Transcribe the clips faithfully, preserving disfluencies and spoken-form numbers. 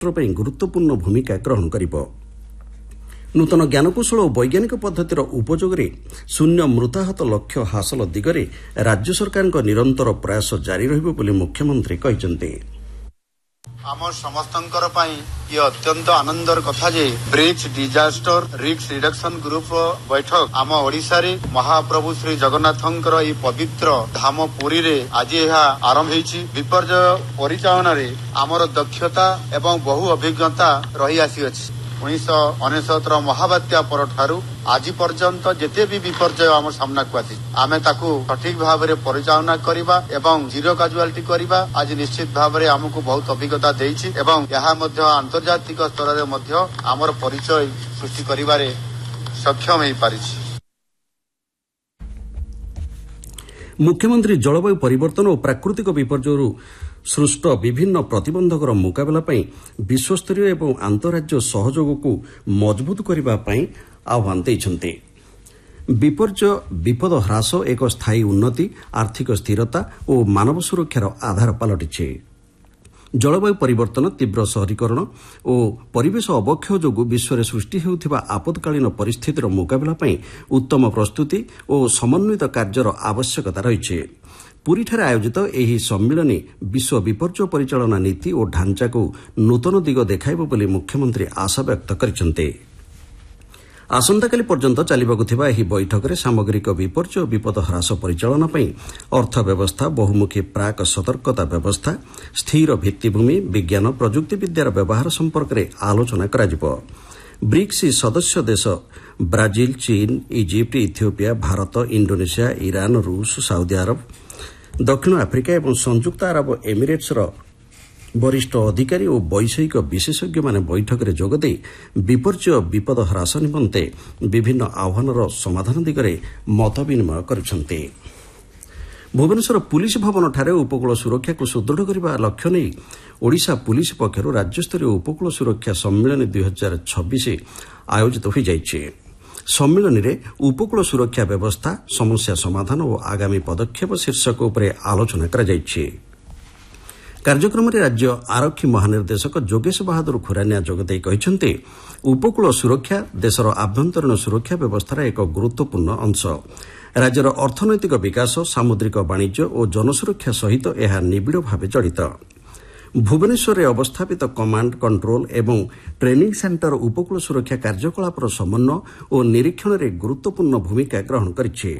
ଗୁରୁତ୍ୱପୂର୍ଣ୍ଣ ଭୂମିକା ଗ୍ରହଣ କରିବ। ନୂତନ ଜ୍ଞାନକୌଶଳ ଓ ବୈଜ୍ଞାନିକ ପଦ୍ଧତିର ଉପଯୋଗରେ ଶୂନ୍ୟ ମୃତାହତ ଲକ୍ଷ୍ୟ ହାସଲ ଦିଗରେ ରାଜ୍ୟ ସରକାରଙ୍କ ନିରନ୍ତର ପ୍ରୟାସ ଜାରି ରହିବ ବୋଲି ମୁଖ୍ୟମନ୍ତ୍ରୀ କହିଛନ୍ତି। ଆମ ସମସ୍ତଙ୍କର ପାଇଁ ଇଏ ଅତ୍ୟନ୍ତ ଆନନ୍ଦର କଥା ଯେ ବ୍ରିକ୍ସ ଡିଜାଷ୍ଟର ରିସ୍କ ରିଡକ୍ସନ ଗ୍ରୁପର ବୈଠକ ଆମ ଓଡ଼ିଶାରେ ମହାପ୍ରଭୁ ଶ୍ରୀ ଜଗନ୍ନାଥଙ୍କର ଏହି ପବିତ୍ର ଧାମ ପୁରୀରେ ଆଜି ଏହା ଆରମ୍ଭ ହୋଇଛି। ବିପର୍ଯ୍ୟୟ ପରିଚାଳନାରେ ଆମର ଦକ୍ଷତା ଏବଂ ବହୁ ଅଭିଜ୍ଞତା ରହି ଆସିଅଛି। ଉଣେଇଶହ ଅନେଶତର ମହାବାତ୍ୟା ପରଠାରୁ ଆଜି ପର୍ଯ୍ୟନ୍ତ ଯେତେ ବି ବିପର୍ଯ୍ୟୟ ଆମ ସାମ୍ନାକୁ ଆସିଛି ଆମେ ତାକୁ ସଠିକ ଭାବରେ ପରିଚାଳନା କରିବା ଏବଂ ଜିରୋ କାଜୁଆଲିଟି କରିବା ଆଜି ନିଶ୍ଚିତ ଭାବରେ ଆମକୁ ବହୁତ ଅଭିଜ୍ଞତା ଦେଇଛି ଏବଂ ଏହା ମଧ୍ୟ ଆନ୍ତର୍ଜାତିକ ସ୍ତରରେ ମଧ୍ୟ ଆମର ପରିଚୟ ସୃଷ୍ଟି କରିବାରେ ସକ୍ଷମ ହୋଇପାରିଛି। ମୁଖ୍ୟମନ୍ତ୍ରୀ ଜଳବାୟୁ ପରିବର୍ତ୍ତନ ଓ ପ୍ରାକୃତିକ ବିପର୍ଯ୍ୟୟରୁ ସୃଷ୍ଟ ବିଭିନ୍ନ ପ୍ରତିବନ୍ଧକର ମୁକାବିଲା ପାଇଁ ବିଶ୍ୱସ୍ତରୀୟ ଏବଂ ଆନ୍ତଃରାଜ୍ୟ ସହଯୋଗକୁ ମଜବୁତ କରିବା ପାଇଁ ଆହ୍ୱାନ ଦେଇଛନ୍ତି। ବିପର୍ଯ୍ୟୟ ବିପଦ ହ୍ରାସ ଏକ ସ୍ଥାୟୀ ଉନ୍ନତି, ଆର୍ଥିକ ସ୍ଥିରତା ଓ ମାନବ ସୁରକ୍ଷାର ଆଧାର ପାଲଟିଛି। ଜଳବାୟୁ ପରିବର୍ତ୍ତନ, ତୀବ୍ର ସହରୀକରଣ ଓ ପରିବେଶ ଅବକ୍ଷୟ ଯୋଗୁଁ ବିଶ୍ୱରେ ସୃଷ୍ଟି ହେଉଥିବା ଆପଦକାଳୀନ ପରିସ୍ଥିତିର ମୁକାବିଲା ପାଇଁ ଉତ୍ତମ ପ୍ରସ୍ତୁତି ଓ ସମନ୍ୱିତ କାର୍ଯ୍ୟର ଆବଶ୍ୟକତା ରହିଛି। ପୁରୀଠାରେ ଆୟୋଜିତ ଏହି ସମ୍ମିଳନୀ ବିଶ୍ୱ ବିପର୍ଯ୍ୟୟ ପରିଚାଳନା ନୀତି ଓ ଢାଞ୍ଚାକୁ ନୂତନ ଦିଗ ଦେଖାଇବ ବୋଲି ମୁଖ୍ୟମନ୍ତ୍ରୀ ଆଶାବ୍ୟକ୍ତ କରିଛନ୍ତି। ଆସନ୍ତାକାଲି ପର୍ଯ୍ୟନ୍ତ ଚାଲିବାକୁ ଥିବା ଏହି ବୈଠକରେ ସାମଗ୍ରିକ ବିପର୍ଯ୍ୟୟ ବିପଦ ହ୍ରାସ ପରିଚାଳନା ପାଇଁ ଅର୍ଥ ବ୍ୟବସ୍ଥା, ବହୁମୁଖୀ ପ୍ରାକ୍ ସତର୍କତା ବ୍ୟବସ୍ଥା, ସ୍ଥିର ଭିତ୍ତିଭୂମି, ବିଜ୍ଞାନ ପ୍ରଯୁକ୍ତି ବିଦ୍ୟାର ବ୍ୟବହାର ସମ୍ପର୍କରେ ଆଲୋଚନା କରାଯିବ। ବ୍ରିକ୍ସ ସଦସ୍ୟ ଦେଶ ବ୍ରାଜିଲ, ଚୀନ୍, Egypt, Ethiopia, Bharat, Indonesia, Iran, ରୁଷ, ସାଉଦି ଆରବ, ଦକ୍ଷିଣ ଆଫ୍ରିକା ଏବଂ ସଂଯୁକ୍ତ ଆରବ ଏମିରେଟ୍ସର ବରିଷ୍ଠ ଅଧିକାରୀ ଓ ବୈଷୟିକ ବିଶେଷଜ୍ଞମାନେ ବୈଠକରେ ଯୋଗଦେଇ ବିପର୍ଯ୍ୟୟ ବିପଦ ହ୍ରାସ ନିମନ୍ତେ ବିଭିନ୍ନ ଆହ୍ୱାନର ସମାଧାନ ଦିଗରେ ମତ ବିନିମୟ କରିଛନ୍ତି। ଭୁବନେଶ୍ୱର ପୁଲିସ ଭବନଠାରେ ଉପକୂଳ ସୁରକ୍ଷାକୁ ସୁଦୃଢ଼ କରିବା ଲକ୍ଷ୍ୟ ନେଇ ଓଡ଼ିଶା ପୁଲିସ ପକ୍ଷରୁ ରାଜ୍ୟସ୍ତରୀୟ ଉପକୂଳ ସୁରକ୍ଷା ସମ୍ମିଳନୀ ଦୁଇ ହଜାର ଛବିଶ ଆୟୋଜିତ ହୋଇଯାଇଛି। ସମ୍ମିଳନୀରେ ଉପକୂଳ ସୁରକ୍ଷା ବ୍ୟବସ୍ଥା, ସମସ୍ୟା ସମାଧାନ ଓ ଆଗାମୀ ପଦକ୍ଷେପ ଶୀର୍ଷକ ଉପରେ ଆଲୋଚନା କରାଯାଇଛି। କାର୍ଯ୍ୟକ୍ରମରେ ରାଜ୍ୟ ଆରକ୍ଷୀ ମହାନିର୍ଦ୍ଦେଶକ ଯୋଗେଶ ବାହାଦୁର ଖୁରାନିଆ ଯୋଗଦେଇ କହିଛନ୍ତି, ଉପକୂଳ ସୁରକ୍ଷା ଦେଶର ଆଭ୍ୟନ୍ତରୀଣ ସୁରକ୍ଷା ବ୍ୟବସ୍ଥାର ଏକ ଗୁରୁତ୍ୱପୂର୍ଣ୍ଣ ଅଂଶ। ରାଜ୍ୟର ଅର୍ଥନୈତିକ ବିକାଶ, ସାମୁଦ୍ରିକ ବାଣିଜ୍ୟ ଓ ଜନସୁରକ୍ଷା ସହିତ ଏହା ନିବିଡ଼ ଭାବେ ଜଡ଼ିତ। ଭୁବନେଶ୍ୱରରେ ଅବସ୍ଥାପିତ କମାଣ୍ଡ, କଣ୍ଟ୍ରୋଲ ଏବଂ ଟ୍ରେନିଂ ସେଣ୍ଟର ଉପକୂଳ ସୁରକ୍ଷା କାର୍ଯ୍ୟକଳାପର ସମନ୍ୱୟ ଓ ନିରୀକ୍ଷଣରେ ଗୁରୁତ୍ୱପୂର୍ଣ୍ଣ ଭୂମିକା ଗ୍ରହଣ କରିଛି।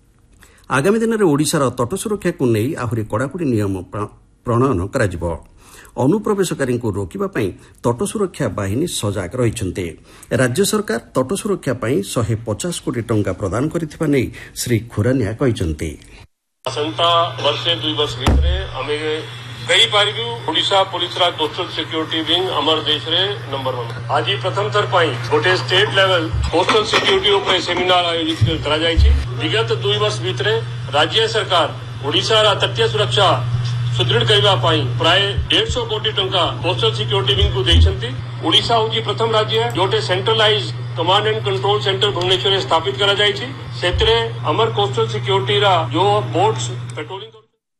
ଆଗାମୀ ଦିନରେ ଓଡ଼ିଶାର ତଟ ସୁରକ୍ଷାକୁ ନେଇ ଆହୁରି କଡ଼ାକଡ଼ି ନିୟମ ପ୍ରଣୟନ କରାଯିବ। ଅନୁପ୍ରବେଶକାରୀଙ୍କୁ ରୋକିବା ପାଇଁ ତଟ ସୁରକ୍ଷା ବାହିନୀ ସଜାଗ ରହିଛନ୍ତି। ରାଜ୍ୟ ସରକାର ତଟ ସୁରକ୍ଷା ପାଇଁ ଶହେ ପଚାଶ କୋଟି ଟଙ୍କା ପ୍ରଦାନ କରିଥିବା ନେଇ ଶ୍ରୀ ଖୁରାନିଆ କହିଛନ୍ତି। ଆସନ୍ତା ବର୍ଷେ ଦୁଇ ବର୍ଷ ଭିତରେ ଆମେ କହିପାରିବୁ ଓଡ଼ିଶା ପୁଲିସର କୋଷ୍ଟାଲ ସିକ୍ୟୁରିଟି ବିଙ୍ଗ ଆମର ଦେଶରେ ନମ୍ବର ୱାନ୍। ଆଜି ପ୍ରଥମ ଥର ପାଇଁ ଗୋଟେ ଷ୍ଟେଟ୍ ଲେଭେଲ କୋଷ୍ଟାଲ ସିକ୍ୟୁରିଟି ଉପରେ ସେମିନାର ଆୟୋଜିତ କରାଯାଇଛି। ବିଗତ ଦୁଇ ବର୍ଷ ଭିତରେ ରାଜ୍ୟ ସରକାର ଓଡ଼ିଶାର ତଟୀୟ ସୁରକ୍ଷା ସୁଦୃଢ଼ କରିବା ପାଇଁ ପ୍ରାୟ ଦେଢ଼ଶହ କୋଟି ଟଙ୍କା କୋଷ୍ଟାଲ ସିକ୍ୟୁରିଟି ବିଙ୍ଗକୁ ଦେଇଛନ୍ତି। ଓଡ଼ିଶା ହେଉଛି ପ୍ରଥମ ରାଜ୍ୟ ଯୋଉଠି centralise command and control centre ଭୁବନେଶ୍ୱରରେ ସ୍ଥାପିତ କରାଯାଇଛି। ସେଥିରେ ଆମର କୋଷ୍ଟାଲ ସିକ୍ୟୁରିଟିର ଯୋଉ ବୋଟ୍ସ ପେଟ୍ରୋଲିଂ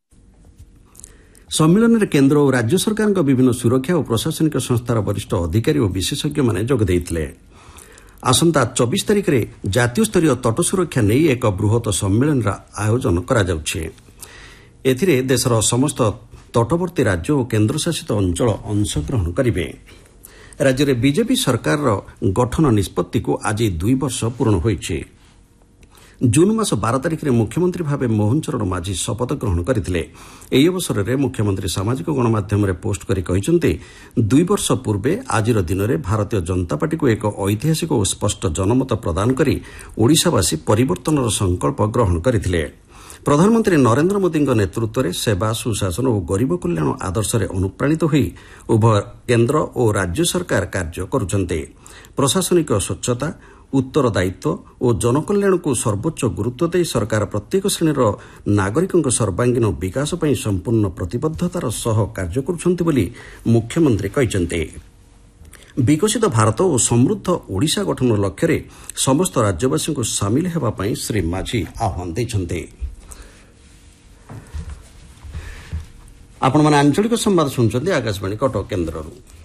ସମ୍ମିଳନୀରେ କେନ୍ଦ୍ର ଓ ରାଜ୍ୟ ସରକାରଙ୍କ ବିଭିନ୍ନ ସୁରକ୍ଷା ଓ ପ୍ରଶାସନିକ ସଂସ୍ଥାର ବରିଷ୍ଠ ଅଧିକାରୀ ଓ ବିଶେଷଜ୍ଞମାନେ ଯୋଗ ଦେଇଥିଲେ। ଆସନ୍ତା ଚବିଶ ତାରିଖରେ ଜାତୀୟ ସ୍ତରୀୟ ତଟ ସୁରକ୍ଷା ନେଇ ଏକ ବୃହତ ସମ୍ମିଳନୀର ଆୟୋଜନ କରାଯାଉଛି। ଏଥିରେ ଦେଶର ସମସ୍ତ ତଟବର୍ତ୍ତୀ ରାଜ୍ୟ ଓ କେନ୍ଦ୍ରଶାସିତ ଅଞ୍ଚଳ ଅଂଶଗ୍ରହଣ କରିବେ। ରାଜ୍ୟରେ ବିଜେପି ସରକାରର ଗଠନ ନିଷ୍ପତ୍ତିକୁ ଆଜି ଦୁଇ ବର୍ଷ ପୂରଣ ହୋଇଛି। ଜୁନ୍ ମାସ ବାର ତାରିଖରେ ମୁଖ୍ୟମନ୍ତ୍ରୀ ଭାବେ ମୋହନ ଚରଣ ମାଝୀ ଶପଥ ଗ୍ରହଣ କରିଥିଲେ। ଏହି ଅବସରରେ ମୁଖ୍ୟମନ୍ତ୍ରୀ ସାମାଜିକ ଗଣମାଧ୍ୟମରେ ପୋଷ୍ଟ କରି କହିଛନ୍ତି, ଦୁଇ ବର୍ଷ ପୂର୍ବେ ଆଜିର ଦିନରେ ଭାରତୀୟ ଜନତା ପାର୍ଟିକୁ ଏକ ଐତିହାସିକ ଓ ସ୍ପଷ୍ଟ ଜନମତ ପ୍ରଦାନ କରି ଓଡ଼ିଶାବାସୀ ପରିବର୍ତ୍ତନର ସଂକଳ୍ପ ଗ୍ରହଣ କରିଥିଲେ। ପ୍ରଧାନମନ୍ତ୍ରୀ ନରେନ୍ଦ୍ର ମୋଦିଙ୍କ ନେତୃତ୍ୱରେ ସେବା, ସୁଶାସନ ଓ ଗରିବ କଲ୍ୟାଣ ଆଦର୍ଶରେ ଅନୁପ୍ରାଣିତ ହୋଇ ଉଭୟ କେନ୍ଦ୍ର ଓ ରାଜ୍ୟ ସରକାର କାର୍ଯ୍ୟ କରୁଛନ୍ତି। ପ୍ରଶାସନିକ ସ୍ୱଚ୍ଛତା, ଉତ୍ତରଦାୟିତ୍ୱ ଓ ଜନକଲ୍ୟାଣକୁ ସର୍ବୋଚ୍ଚ ଗୁରୁତ୍ୱ ଦେଇ ସରକାର ପ୍ରତ୍ୟେକ ଶ୍ରେଣୀର ନାଗରିକଙ୍କ ସର୍ବାଙ୍ଗୀନ ବିକାଶ ପାଇଁ ସମ୍ପୂର୍ଣ୍ଣ ପ୍ରତିବଦ୍ଧତାର ସହ କାର୍ଯ୍ୟ କରୁଛନ୍ତି ବୋଲି ମୁଖ୍ୟମନ୍ତ୍ରୀ କହିଛନ୍ତି। ବିକଶିତ ଭାରତ ଓ ସମୃଦ୍ଧ ଓଡ଼ିଶା ଗଠନ ଲକ୍ଷ୍ୟରେ ସମସ୍ତ ରାଜ୍ୟବାସୀଙ୍କୁ ସାମିଲ ହେବା ପାଇଁ ଶ୍ରୀ ମାଝୀ ଆହ୍ୱାନ ଦେଇଛନ୍ତି। ଆପଣମାନେ ଆଞ୍ଚଳିକ ସମ୍ବାଦ ଶୁଣୁଛନ୍ତି ଆକାଶବାଣୀ କଟକ କେନ୍ଦ୍ରରୁ।